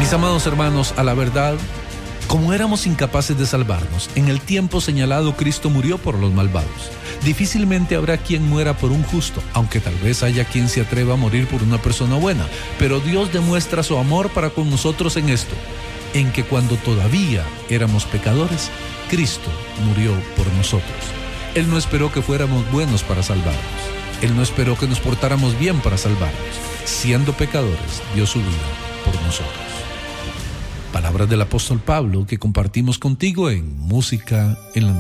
Mis amados hermanos, a la verdad, como éramos incapaces de salvarnos, en el tiempo señalado Cristo murió por los malvados. Difícilmente habrá quien muera por un justo, aunque tal vez haya quien se atreva a morir por una persona buena. Pero Dios demuestra su amor para con nosotros en esto, en que cuando todavía éramos pecadores, Cristo murió por nosotros. Él no esperó que fuéramos buenos para salvarnos. Él no esperó que nos portáramos bien para salvarnos. Siendo pecadores, dio su vida por nosotros. Palabras del apóstol Pablo que compartimos contigo en Música en la Noche.